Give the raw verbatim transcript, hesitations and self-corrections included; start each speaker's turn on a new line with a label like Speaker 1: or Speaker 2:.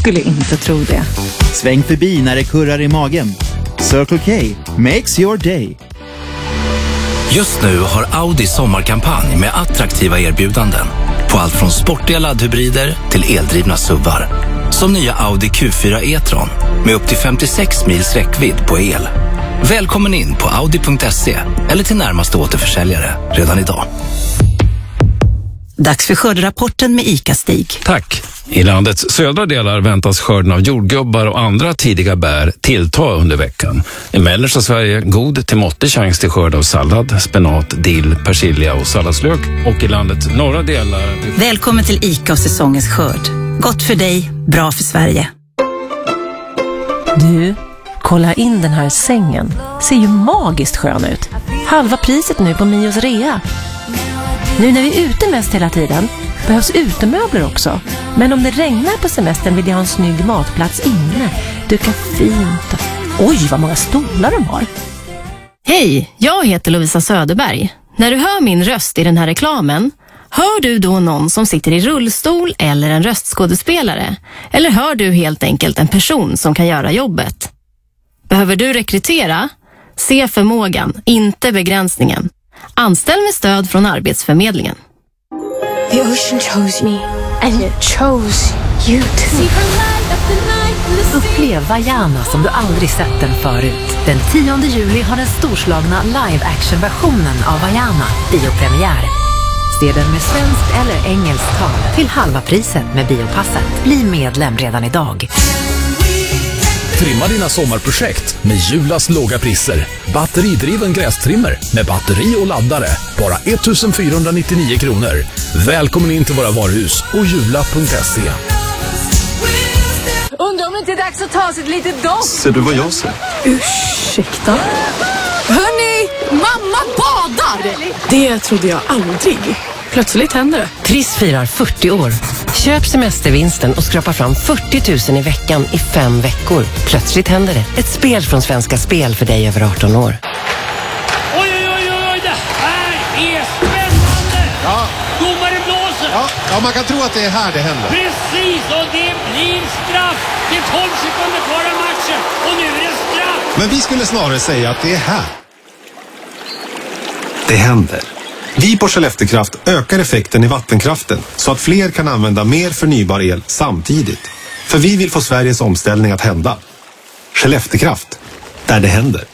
Speaker 1: skulle inte tro det.
Speaker 2: Sväng förbi när det kurrar i magen. Circle K makes your day.
Speaker 3: Just nu har Audi sommarkampanj med attraktiva erbjudanden på allt från sportiga laddhybrider till eldrivna S U V:ar. Som nya Audi Q fyra e-tron med upp till femtiosex mils räckvidd på el. Välkommen in på audi punkt se eller till närmaste återförsäljare redan idag.
Speaker 4: Dags för skörderapporten med ICA-Stig.
Speaker 5: Tack. I landets södra delar väntas skörden av jordgubbar och andra tidiga bär tillta under veckan. I mellersta Sverige god till måttlig chans till skörd av sallad, spenat, dill, persilja och salladslök. Och i landets norra delar...
Speaker 4: Välkommen till ICA och säsongens skörd. Gott för dig, bra för Sverige.
Speaker 6: Du, kolla in den här sängen. Ser ju magiskt skön ut. Halva priset nu på Mios rea. Nu när vi är ute mest hela tiden behövs utemöbler också. Men om det regnar på semestern vill jag ha en snygg matplats inne. Duka fint. Oj, vad många stolar de har.
Speaker 7: Hej, jag heter Lovisa Söderberg. När du hör min röst i den här reklamen, hör du då någon som sitter i rullstol eller en röstskådespelare? Eller hör du helt enkelt en person som kan göra jobbet? Behöver du rekrytera? Se förmågan, inte begränsningen. Anställ med stöd från Arbetsförmedlingen.
Speaker 8: The ocean chose me and it chose you too.
Speaker 9: Upplev Vaiana som du aldrig sett den förut. Den tionde juli har den storslagna live-action-versionen av Vaiana biopremiär. Se den med svenskt eller engelskt tal till halva priset med biopasset. Bli medlem redan idag.
Speaker 10: Trimma dina sommarprojekt med Julas låga priser. Batteridriven grästrimmer med batteri och laddare. Bara ett fyrahundranittionio kronor. Välkommen in till våra varuhus och jula punkt se.
Speaker 8: Undrar om det inte är dags att ta sig ett litet dopp.
Speaker 11: Ser du vad jag ser?
Speaker 8: Ursäkta. Hörni, mamma badar! Det trodde jag aldrig. Plötsligt händer det.
Speaker 6: Triss firar fyrtio år. Köp semestervinsten och skrapa fram fyrtio tusen i veckan i fem veckor. Plötsligt händer det. Ett spel från Svenska Spel för dig över arton år.
Speaker 12: Oj, oj, oj, oj, det här är spännande!
Speaker 13: Ja.
Speaker 12: Domaren blåser!
Speaker 13: Ja, ja, man kan tro att det är här det händer.
Speaker 12: Precis, och det blir straff! Det är tolv sekunder kvar av matchen, och nu är det straff!
Speaker 13: Men vi skulle snarare säga att det är här.
Speaker 11: Det händer. Vi på Skelleftekraft ökar effekten i vattenkraften så att fler kan använda mer förnybar el samtidigt. För vi vill få Sveriges omställning att hända. Skelleftekraft, där det händer.